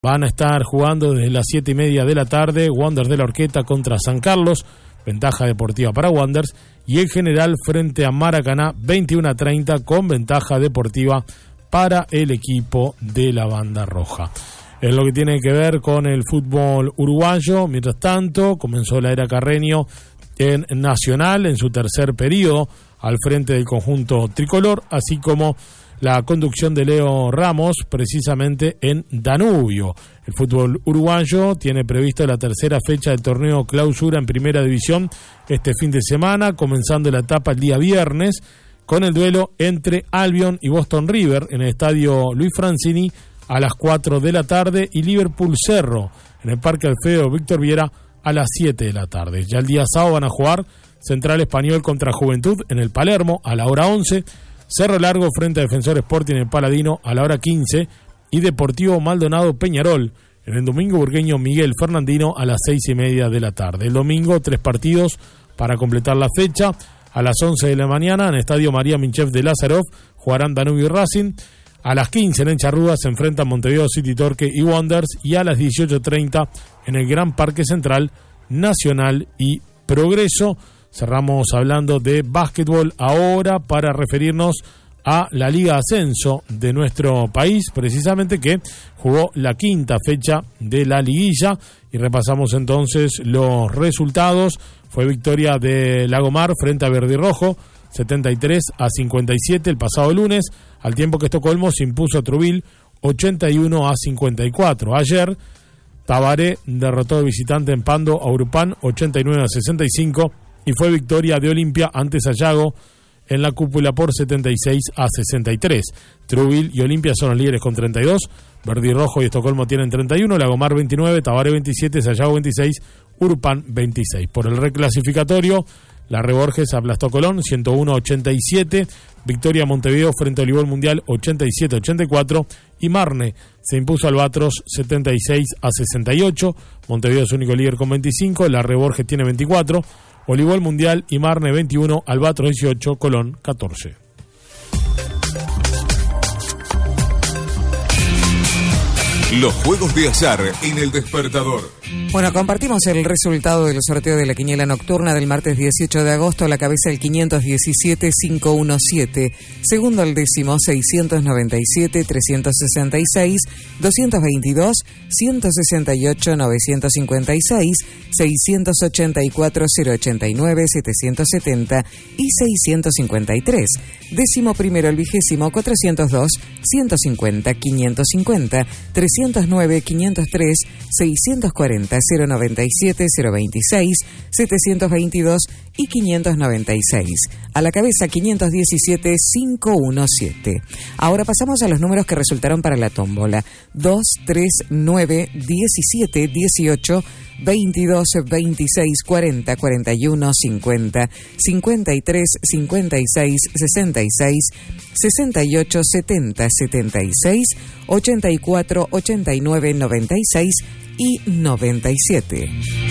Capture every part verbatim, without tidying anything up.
Van a estar jugando desde las siete y media de la tarde, Wanderers de la Horqueta contra San Carlos, ventaja deportiva para Wanderers, y el General frente a Maracaná, veintiuno a treinta, con ventaja deportiva para el equipo de la Banda Roja. En lo que tiene que ver con el fútbol uruguayo, mientras tanto, comenzó la era Carreño en Nacional, en su tercer periodo, al frente del conjunto tricolor, así como la conducción de Leo Ramos, precisamente en Danubio. El fútbol uruguayo tiene previsto la tercera fecha del torneo Clausura en Primera División este fin de semana, comenzando la etapa el día viernes, con el duelo entre Albion y Boston River en el estadio Luis Francini a las cuatro de la tarde y Liverpool Cerro en el Parque Alfredo Víctor Viera a las siete de la tarde. Ya el día sábado van a jugar Central Español contra Juventud en el Palermo a la hora once, Cerro Largo frente a Defensor Sporting en el Paladino a la hora quince y Deportivo Maldonado Peñarol en el Domingo Burgueño Miguel Fernandino a las seis y media de la tarde. El domingo tres partidos para completar la fecha. A las once de la mañana en el Estadio María Minchev de Lázarov jugarán Danubio y Racing. A las quince en Encharrúa se enfrentan Montevideo City Torque y Wanderers, y a las dieciocho treinta en el Gran Parque Central Nacional y Progreso. Cerramos hablando de básquetbol ahora para referirnos a la Liga Ascenso de nuestro país, precisamente que jugó la quinta fecha de la liguilla, y repasamos entonces los resultados. Fue victoria de Lagomar frente a Verde y Rojo, setenta y tres a cincuenta y siete el pasado lunes, al tiempo que Estocolmo se impuso a Trubil ochenta y uno a cincuenta y cuatro. Ayer Tabaré derrotó de visitante en Pando a Urupán ochenta y nueve a sesenta y cinco, y fue victoria de Olimpia ante Sayago en la cúpula por setenta y seis a sesenta y tres. Trubil y Olimpia son los líderes con treinta y dos, Verde y Rojo y Estocolmo tienen treinta y uno, Lagomar veintinueve, Tabaré veintisiete, Sayago veintiséis, Urupán veintiséis. Por el reclasificatorio, la Reborges aplastó Colón ciento uno a ochenta y siete, victoria Montevideo frente a Olivol Mundial ochenta y siete a ochenta y cuatro, y Marne se impuso al Batros setenta y seis a sesenta y ocho. Montevideo es único líder con veinticinco, la Reborges tiene veinticuatro, Olivol Mundial y Marne veintiuno, Albatros dieciocho, Colón catorce. Los juegos de azar en el despertador. Bueno, compartimos el resultado del sorteo de la quiniela nocturna del martes dieciocho de agosto. A la cabeza el quinientos diecisiete, quinientos diecisiete. Segundo al décimo, seiscientos noventa y siete, trescientos sesenta y seis. doscientos veintidós, ciento sesenta y ocho, novecientos cincuenta y seis. seiscientos ochenta y cuatro, cero ochenta y nueve, setecientos setenta y seiscientos cincuenta y tres. Décimo primero el vigésimo, cuatrocientos dos, ciento cincuenta, quinientos cincuenta. trescientos nueve, quinientos tres, seiscientos cuarenta, cero noventa y siete, cero veintiséis, setecientos veintidós y quinientos noventa y seis. A la cabeza quinientos diecisiete, quinientos diecisiete. Ahora pasamos a los números que resultaron para la tómbola. dos, tres, nueve, diecisiete, dieciocho, veintidós, veintiséis, cuarenta, cuarenta y uno, cincuenta, cincuenta y tres, cincuenta y seis, sesenta y seis, sesenta y ocho, setenta, setenta y seis, ochenta y cuatro, ochenta y nueve, noventa y seis y noventa y siete.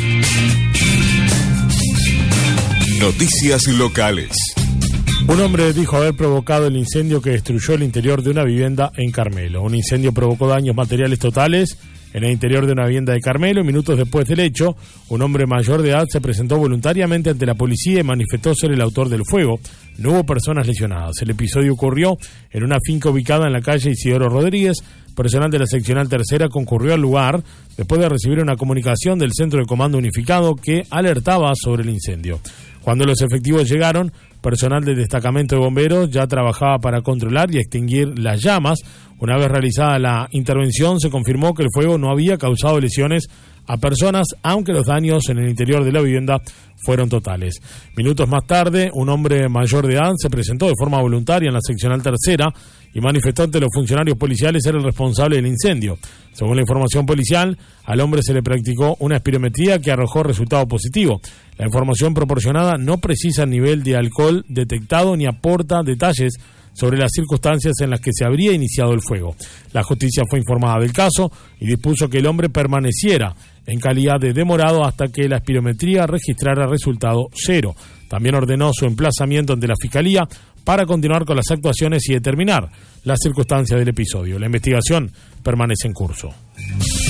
Noticias locales. Un hombre dijo haber provocado el incendio que destruyó el interior de una vivienda en Carmelo. Un incendio provocó daños materiales totales en el interior de una vivienda de Carmelo. Minutos después del hecho, un hombre mayor de edad se presentó voluntariamente ante la policía y manifestó ser el autor del fuego. No hubo personas lesionadas. El episodio ocurrió en una finca ubicada en la calle Isidoro Rodríguez. Personal de la seccional tercera concurrió al lugar después de recibir una comunicación del Centro de Comando Unificado que alertaba sobre el incendio. Cuando los efectivos llegaron, personal del destacamento de bomberos ya trabajaba para controlar y extinguir las llamas. Una vez realizada la intervención, se confirmó que el fuego no había causado lesiones a personas, aunque los daños en el interior de la vivienda fueron totales. Minutos más tarde, un hombre mayor de edad se presentó de forma voluntaria en la seccional tercera y manifestó ante los funcionarios policiales ser el responsable del incendio. Según la información policial, al hombre se le practicó una espirometría que arrojó resultado positivo. La información proporcionada no precisa el nivel de alcohol detectado ni aporta detalles sobre las circunstancias en las que se habría iniciado el fuego. La justicia fue informada del caso y dispuso que el hombre permaneciera en calidad de demorado hasta que la espirometría registrara resultado cero. También ordenó su emplazamiento ante la Fiscalía para continuar con las actuaciones y determinar las circunstancias del episodio. La investigación permanece en curso.